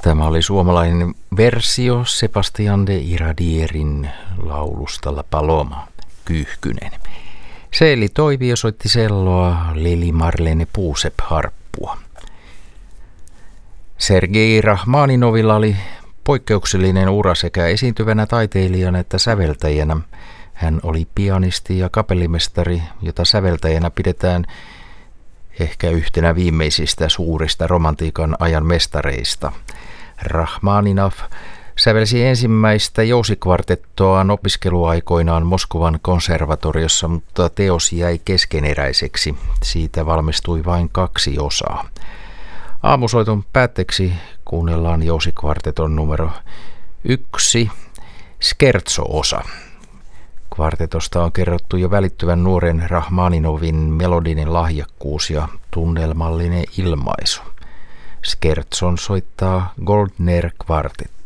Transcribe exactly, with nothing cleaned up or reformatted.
Tämä oli suomalainen versio Sebastian de Iradierin laulusta La Paloma, Kyyhkynen. Seeli Toivio soitti selloa, Lili Marlene Puusep harppua. Sergei Rahmaninovilla oli poikkeuksellinen ura sekä esiintyvänä taiteilijana että säveltäjänä. Hän oli pianisti ja kapellimestari, jota säveltäjänä pidetään ehkä yhtenä viimeisistä suurista romantiikan ajan mestareista. Rahmaninov sävelsi ensimmäistä jousikvartettoaan opiskeluaikoinaan Moskovan konservatoriossa, mutta teos jäi keskeneräiseksi. Siitä valmistui vain kaksi osaa. Aamusoiton päätteeksi kuunnellaan jousikvarteton numero yksi, Scherzo-osa. Kvartetosta on kerrottu jo välittyvän nuoren Rahmaninovin melodinen lahjakkuus ja tunnelmallinen ilmaisu. Scherzon soittaa Goldner Kvartetti.